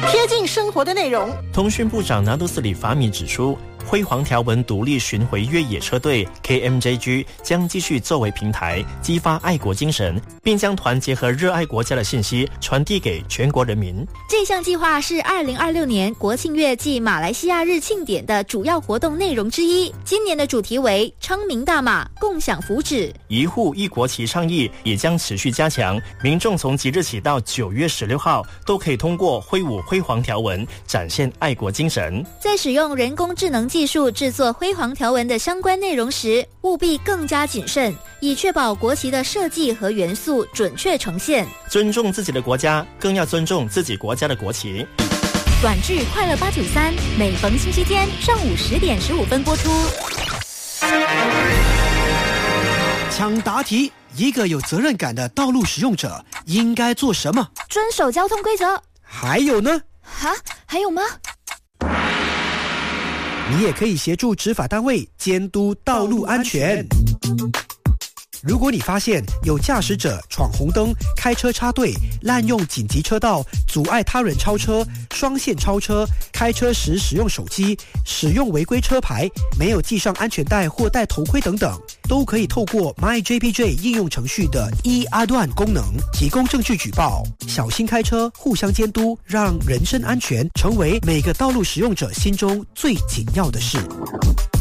贴近生活的内容。 通讯部长拿督斯里法米指出，辉煌条纹独立巡回越野车队 KMJG 将继续作为平台，激发爱国精神，并将团结和热爱国家的信息传递给全国人民。 这项计划是2026年国庆月暨马来西亚日庆典的主要活动内容之一。今年的主题为昌明大马，共享福祉。 一户一国旗倡议也将持续加强，民众从即日起到9月16号都可以通过挥舞辉煌条纹展现爱国精神。 在使用人工智能技术制作辉煌条纹的相关内容时，务必更加谨慎，以确保国旗的设计和元素准确呈现。 尊重自己的国家，更要尊重自己国家的国旗。 短剧快乐893，每逢星期天上午10点15分播出。 抢答题：一个有责任感的道路使用者应该做什么？ 遵守交通规则。 还有呢？ 还有吗？ 你也可以协助执法单位监督道路安全。如果你发现有驾驶者闯红灯、开车插队、滥用紧急车道、阻碍他人超车、双线超车、开车时使用手机、使用违规车牌、没有系上安全带或戴头盔等等，都可以透过 MyJPJ 应用程序的阿段功能提供证据举报。小心开车，互相监督，让人身安全成为每个道路使用者心中最紧要的事。